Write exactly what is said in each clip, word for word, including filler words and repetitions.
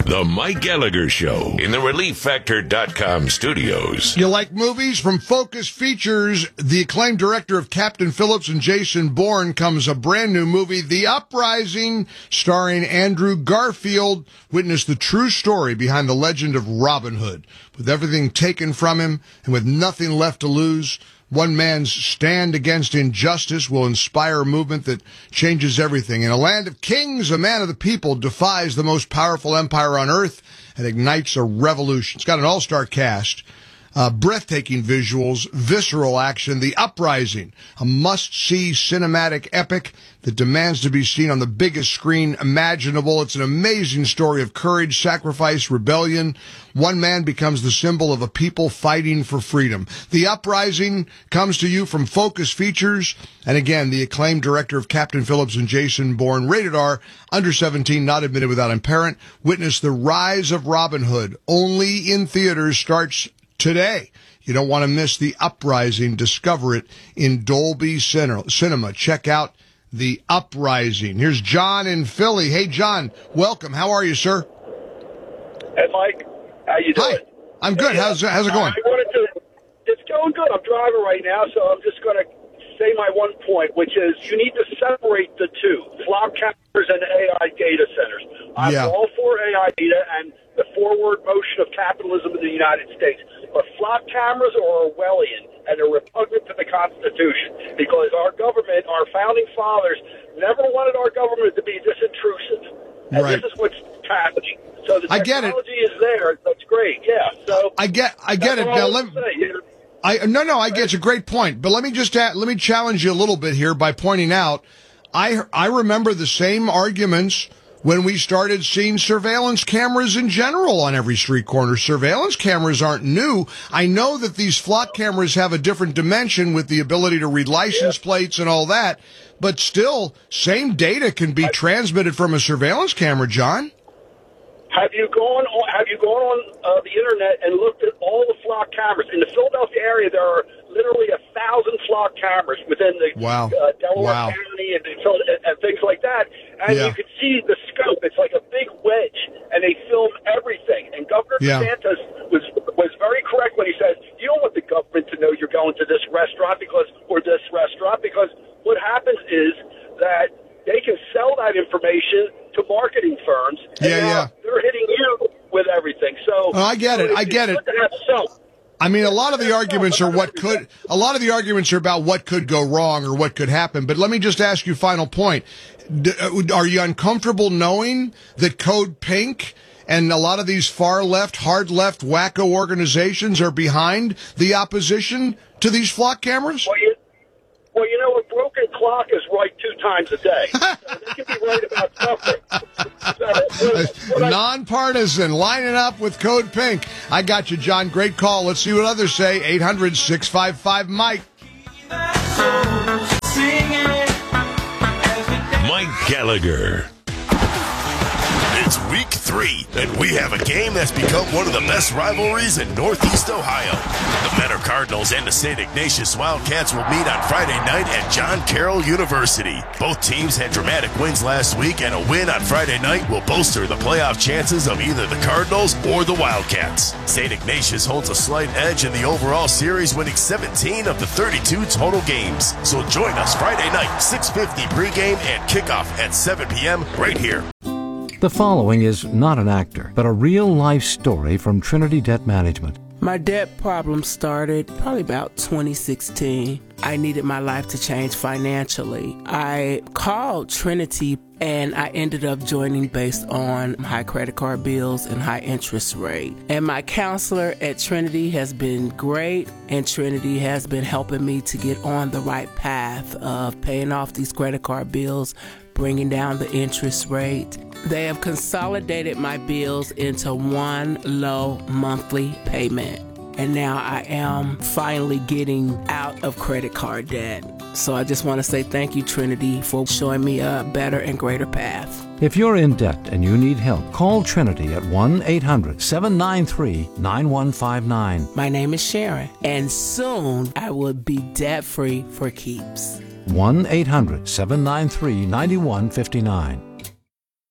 The Mike Gallagher Show in the relief factor dot com studios. You like movies? From Focus Features, the acclaimed director of Captain Phillips and Jason Bourne comes a brand new movie, The Uprising, starring Andrew Garfield. Witness the true story behind the legend of Robin Hood. With everything taken from him and with nothing left to lose, one man's stand against injustice will inspire a movement that changes everything. In a land of kings, a man of the people defies the most powerful empire on earth and ignites a revolution. It's got an all-star cast, uh, breathtaking visuals, visceral action, The Uprising, a must-see cinematic epic that demands to be seen on the biggest screen imaginable. It's an amazing story of courage, sacrifice, rebellion. One man becomes the symbol of a people fighting for freedom. The Uprising comes to you from Focus Features. And again, the acclaimed director of Captain Phillips and Jason Bourne, rated R, under seventeen, not admitted without a parent. Witness the rise of Robin Hood. Only in theaters, starts today. You don't want to miss The Uprising. Discover it in Dolby Cinema. Check out The Uprising. Here's John in Philly. Hey, John, welcome. How are you, sir? Hey, Mike. How you doing? Hi. I'm good. Hey, how's, how's it going? I wanted to, it's going good. I'm driving right now, so I'm just going to say my one point, which is you need to separate the two, flock cameras and A I data centers. I'm Yeah. all for A I data and the forward motion of capitalism in the United States. But flock cameras are Orwellian, and they're repugnant to the Constitution because our government, our founding fathers, never wanted our government to be this intrusive. And Right. this is what's happening. So the I get it. technology is there. That's great. Yeah. So I get, I get it. that's all Now, I let, want to say. You know, I no no I get it's a great point, but let me just add, let me challenge you a little bit here by pointing out I I remember the same arguments when we started seeing surveillance cameras in general on every street corner. Surveillance cameras aren't new. I know that these flock cameras have a different dimension with the ability to read license plates and all that, but still, same data can be transmitted from a surveillance camera, John. Have you gone on, have you gone on uh, the internet and looked at all the flock cameras in the Philadelphia area? There are literally a thousand flock cameras within the Wow. uh, Delaware Wow. County and, and, and things like that. And Yeah. you can see the scope. It's like a big wedge, and they film everything. And Governor Yeah. DeSantis was was very correct when he says you don't want the government to know you're going to this restaurant because or this restaurant because what happens is that they can sell that information to marketing firms. And Yeah, now yeah. they're hitting you with everything. So Oh, I get it. I get it. I mean, a lot of the arguments are what could, a lot of the arguments are about what could go wrong or what could happen. But let me just ask you, final point. D- are you uncomfortable knowing that Code Pink and a lot of these far left, hard left, wacko organizations are behind the opposition to these flock cameras? Well, you, well, you know, a broken clock is right two times a day. So they can be right about something. So, what, what I, Nonpartisan, lining up with Code Pink. I got you, John. Great call. Let's see what others say. eight hundred, six five five, Mike. Mike Gallagher. It's week three, and we have a game that's become one of the best rivalries in Northeast Ohio. The Mentor Cardinals and the Saint Ignatius Wildcats will meet on Friday night at John Carroll University. Both teams had dramatic wins last week, and a win on Friday night will bolster the playoff chances of either the Cardinals or the Wildcats. Saint Ignatius holds a slight edge in the overall series, winning seventeen of the thirty-two total games. So join us Friday night, six fifty pregame and kickoff at seven p.m. right here. The following is not an actor, but a real-life story from Trinity Debt Management. My debt problem started probably about twenty sixteen. I needed my life to change financially. I called Trinity and I ended up joining based on high credit card bills and high interest rate. And my counselor at Trinity has been great, and Trinity has been helping me to get on the right path of paying off these credit card bills, bringing down the interest rate. They have consolidated my bills into one low monthly payment. And now I am finally getting out of credit card debt. So I just want to say thank you, Trinity, for showing me a better and greater path. If you're in debt and you need help, call Trinity at one eight hundred, seven nine three, nine one five nine. My name is Sharon, and soon I will be debt-free for keeps. one eight hundred, seven nine three, nine one five nine.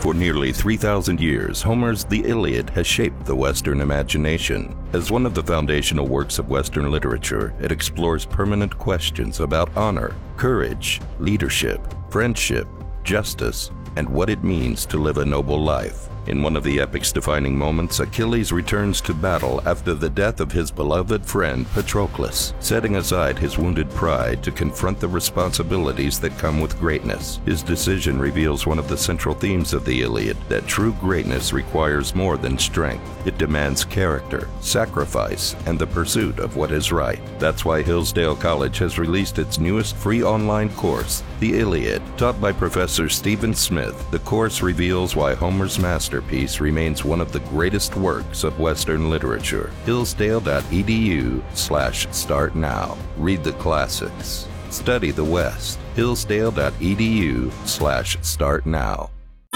For nearly three thousand years, Homer's The Iliad has shaped the Western imagination. As one of the foundational works of Western literature, it explores permanent questions about honor, courage, leadership, friendship, justice, and what it means to live a noble life. In one of the epic's defining moments, Achilles returns to battle after the death of his beloved friend Patroclus, setting aside his wounded pride to confront the responsibilities that come with greatness. His decision reveals one of the central themes of the Iliad, that true greatness requires more than strength. It demands character, sacrifice, and the pursuit of what is right. That's why Hillsdale College has released its newest free online course, The Iliad. Taught by Professor Stephen Smith, the course reveals why Homer's masterpiece remains one of the greatest works of Western literature. Hillsdale.edu slash start now. Read the classics. Study the West. Hillsdale.edu slash start now.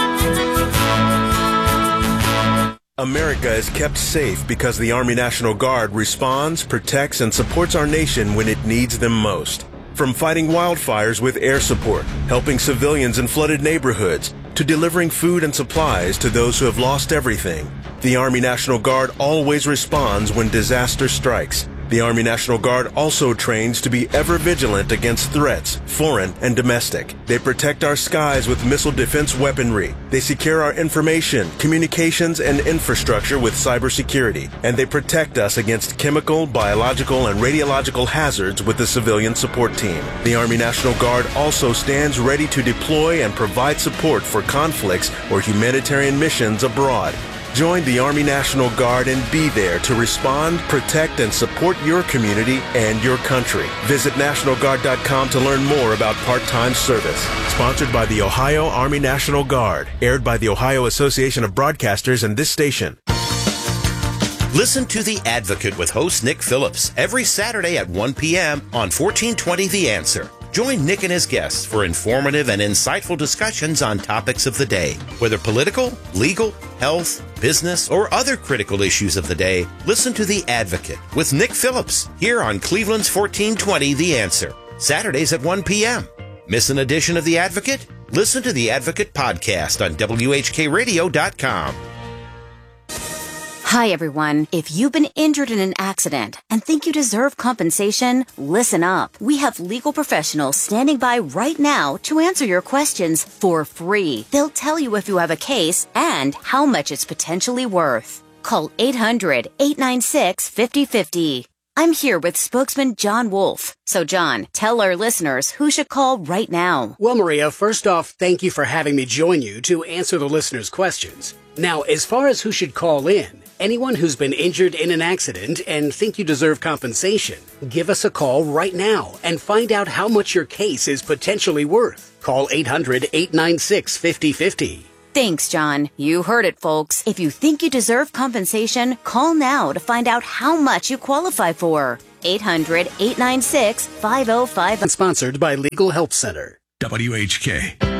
America is kept safe because the Army National Guard responds, protects, and supports our nation when it needs them most. From fighting wildfires with air support, helping civilians in flooded neighborhoods, to delivering food and supplies to those who have lost everything, the Army National Guard always responds when disaster strikes. The Army National Guard also trains to be ever vigilant against threats, foreign and domestic. They protect our skies with missile defense weaponry. They secure our information, communications, and infrastructure with cybersecurity. And they protect us against chemical, biological, and radiological hazards with the civilian support team. The Army National Guard also stands ready to deploy and provide support for conflicts or humanitarian missions abroad. Join the Army National Guard and be there to respond, protect, and support your community and your country. Visit National Guard dot com to learn more about part-time service. Sponsored by the Ohio Army National Guard. Aired by the Ohio Association of Broadcasters and this station. Listen to The Advocate with host Nick Phillips every Saturday at one p.m. on fourteen twenty The Answer. Join Nick and his guests for informative and insightful discussions on topics of the day. Whether political, legal, health, business, or other critical issues of the day, listen to The Advocate with Nick Phillips here on Cleveland's fourteen twenty The Answer, Saturdays at one p.m. Miss an edition of The Advocate? Listen to The Advocate podcast on W H K radio dot com. Hi, everyone. If you've been injured in an accident and think you deserve compensation, listen up. We have legal professionals standing by right now to answer your questions for free. They'll tell you if you have a case and how much it's potentially worth. Call eight hundred, eight nine six, five oh five oh. I'm here with spokesman John Wolf. So, John, tell our listeners who should call right now. Well, Maria, first off, thank you for having me join you to answer the listeners' questions. Now, as far as who should call in, anyone who's been injured in an accident and think you deserve compensation, give us a call right now and find out how much your case is potentially worth. Call eight hundred, eight nine six, five oh five oh. Thanks, John. You heard it, folks. If you think you deserve compensation, call now to find out how much you qualify for. eight hundred, eight nine six, five oh five oh. Sponsored by Legal Help Center. W H K.